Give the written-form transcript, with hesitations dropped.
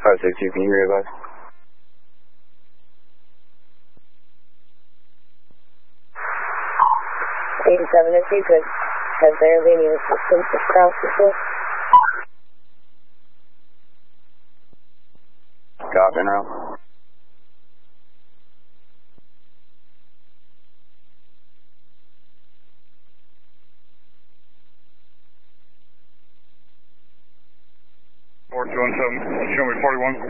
562, can you readvise? 87, if you could, has there been any assistance across the floor? Copy now. Show me 41.